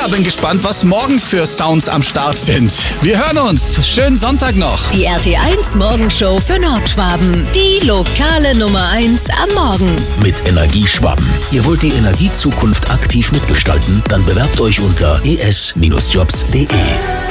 bin gespannt, was morgen für Sounds am Start sind. Wir hören uns. Schönen Sonntag noch. Die RT1 Morgenshow für Nordschwaben. Die lokale Nummer 1 am Morgen. Mit Energieschwaben. Ihr wollt die Energiezukunft aktiv mitgestalten? Dann bewerbt euch unter es-jobs.de.